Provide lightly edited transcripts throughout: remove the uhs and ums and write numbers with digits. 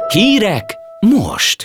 Hírek most!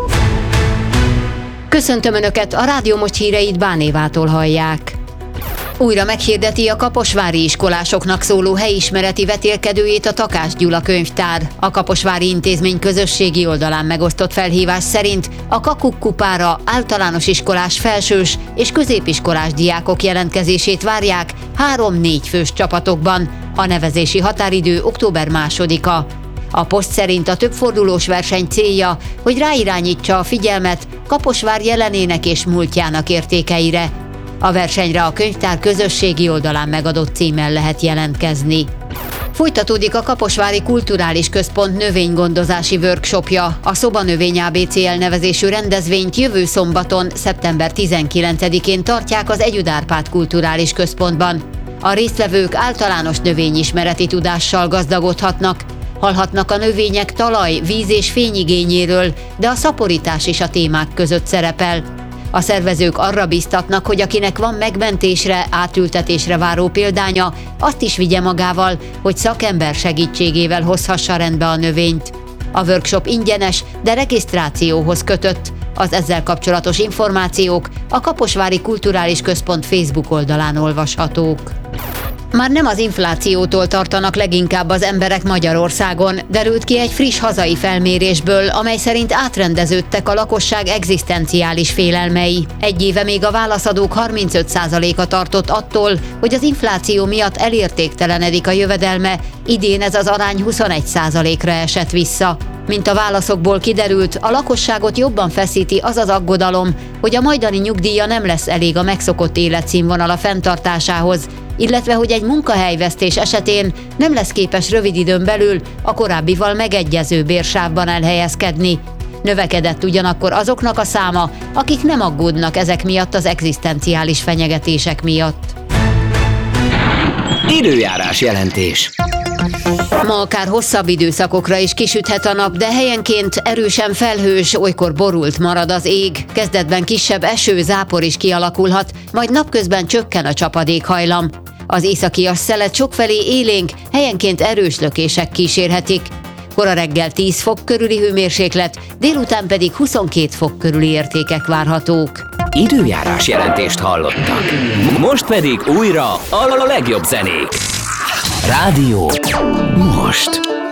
Köszöntöm Önöket, a Rádió Most híreit Bánévától hallják. Újra meghirdeti a kaposvári iskolásoknak szóló helyismereti vetélkedőjét a Takács Gyula könyvtár. A Kaposvári Intézmény közösségi oldalán megosztott felhívás szerint a Kakuk kupára általános iskolás felsős és középiskolás diákok jelentkezését várják 3-4 fős csapatokban. A nevezési határidő október 2-a. A poszt szerint a többfordulós verseny célja, hogy ráirányítsa a figyelmet Kaposvár jelenének és múltjának értékeire. A versenyre a könyvtár közösségi oldalán megadott címmel lehet jelentkezni. Folytatódik a Kaposvári Kulturális Központ növénygondozási workshopja. A Szobanövény ABC elnevezésű rendezvényt jövő szombaton, szeptember 19-én tartják az Együd Árpád Kulturális Központban. A résztvevők általános növényismereti tudással gazdagodhatnak. Hallhatnak a növények talaj, víz és fényigényéről, de a szaporítás is a témák között szerepel. A szervezők arra bíztatnak, hogy akinek van megmentésre, átültetésre váró példánya, azt is vigye magával, hogy szakember segítségével hozhassa rendbe a növényt. A workshop ingyenes, de regisztrációhoz kötött. Az ezzel kapcsolatos információk a Kaposvári Kulturális Központ Facebook oldalán olvashatók. Már nem az inflációtól tartanak leginkább az emberek Magyarországon, derült ki egy friss hazai felmérésből, amely szerint átrendeződtek a lakosság egzisztenciális félelmei. Egy éve még a válaszadók 35%-a tartott attól, hogy az infláció miatt elértéktelenedik a jövedelme, idén ez az arány 21%-ra esett vissza. Mint a válaszokból kiderült, a lakosságot jobban feszíti az az aggodalom, hogy a majdani nyugdíja nem lesz elég a megszokott életszínvonala fenntartásához, illetve hogy egy munkahelyvesztés esetén nem lesz képes rövid időn belül a korábbival megegyező bérsávban elhelyezkedni. Növekedett ugyanakkor azoknak a száma, akik nem aggódnak ezek miatt az egzisztenciális fenyegetések miatt. Időjárás jelentés. Ma akár hosszabb időszakokra is kisüthet a nap, de helyenként erősen felhős, olykor borult marad az ég. Kezdetben kisebb eső, zápor is kialakulhat, majd napközben csökken a csapadékhajlam. Az északias szelet sokfelé élénk, helyenként erős lökések kísérhetik. Kora reggel 10 fok körüli hőmérséklet, délután pedig 22 fok körüli értékek várhatók. Időjárás jelentést hallottak. Most pedig újra a legjobb zenék. Rádió most.